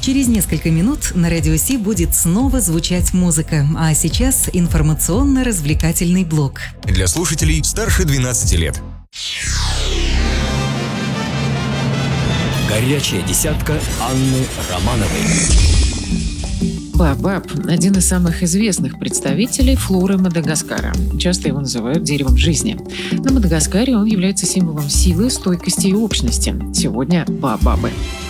Через несколько минут на Радио Си будет снова звучать музыка, а сейчас информационно-развлекательный блок. Для слушателей старше 12 лет. Горячая десятка Анны Романовой. Баобаб – один из самых известных представителей флоры Мадагаскара. Часто его называют деревом жизни. На Мадагаскаре он является символом силы, стойкости и общности. Сегодня баобабы.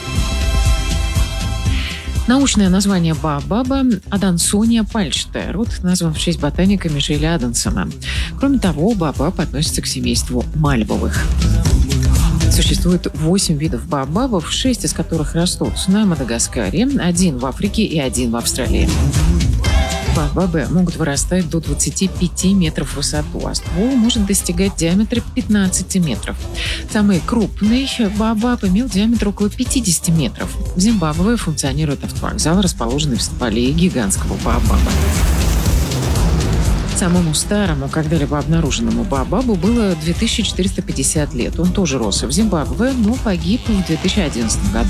Научное название баобаба – Адансония пальчатая. Род назван в честь ботаника Мишеля Адансона. Кроме того, баобаб относится к семейству мальвовых. Существует 8 видов баобабов, 6 из которых растут на Мадагаскаре, 1 в Африке и 1 в Австралии. Баобабы могут вырастать до 25 метров в высоту, а ствол может достигать диаметра 15 метров. Самый крупный баобаб имел диаметр около 50 метров. В Зимбабве функционирует автовокзал, расположенный в стволе гигантского баобаба. Самому старому, когда-либо обнаруженному баобабу было 2450 лет. Он тоже рос в Зимбабве, но погиб в 2011 году.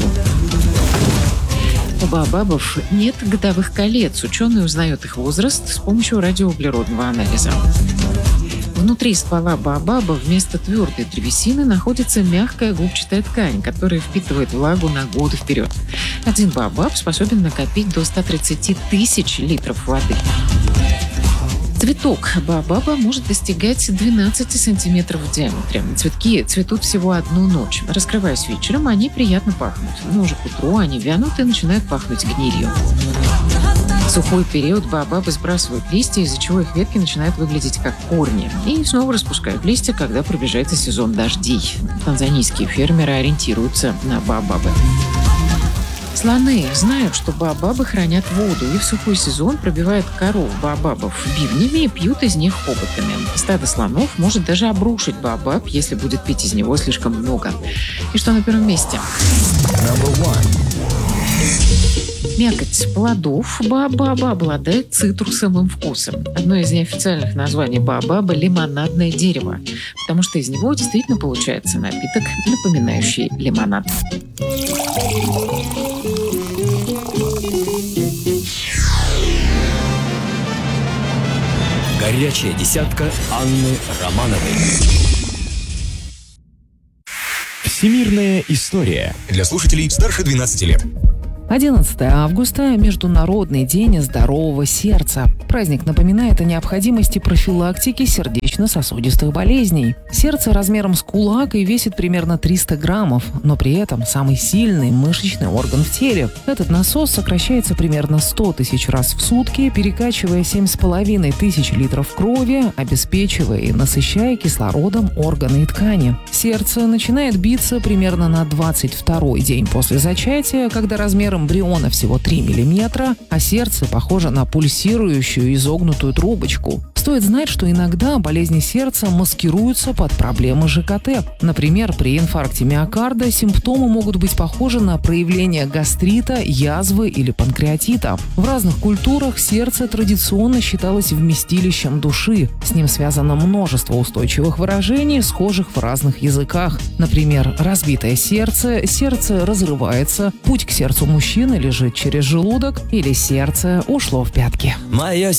У баобабов нет годовых колец. Ученые узнают их возраст с помощью радиоуглеродного анализа. Внутри ствола баобаба вместо твердой древесины находится мягкая губчатая ткань, которая впитывает влагу на годы вперед. Один баобаб способен накопить до 130 тысяч литров воды. Цветок баобаба может достигать 12 сантиметров в диаметре. Цветки цветут всего одну ночь. Раскрываясь вечером, они приятно пахнут. Но уже к утру они вянут и начинают пахнуть гнилью. В сухой период баобабы сбрасывают листья, из-за чего их ветки начинают выглядеть как корни. И снова распускают листья, когда приближается сезон дождей. Танзанийские фермеры ориентируются на баобабы. Слоны знают, что баобабы хранят воду и в сухой сезон пробивают кору баобабов бивнями и пьют из них хоботами. Стадо слонов может даже обрушить баобаб, если будет пить из него слишком много. И что на первом месте? Мякоть плодов баобаба обладает цитрусовым вкусом. Одно из неофициальных названий баобаба – лимонадное дерево, потому что из него действительно получается напиток, напоминающий лимонад. Горячая десятка Анны Романовой. Всемирная история. Для слушателей старше 12 лет. 11 августа – Международный день здорового сердца. Праздник напоминает о необходимости профилактики сердечно-сосудистых болезней. Сердце размером с кулак и весит примерно 300 граммов, но при этом самый сильный мышечный орган в теле. Этот насос сокращается примерно 100 тысяч раз в сутки, перекачивая 7,5 тысяч литров крови, обеспечивая и насыщая кислородом органы и ткани. Сердце начинает биться примерно на 22-й день после зачатия, когда размер эмбриона всего 3 мм, а сердце похоже на пульсирующую изогнутую трубочку. Стоит знать, что иногда болезни сердца маскируются под проблемы ЖКТ. Например, при инфаркте миокарда симптомы могут быть похожи на проявление гастрита, язвы или панкреатита. В разных культурах сердце традиционно считалось вместилищем души. С ним связано множество устойчивых выражений, схожих в разных языках. Например, разбитое сердце, сердце разрывается, путь к сердцу мужчины лежит через желудок или сердце ушло в пятки. Моя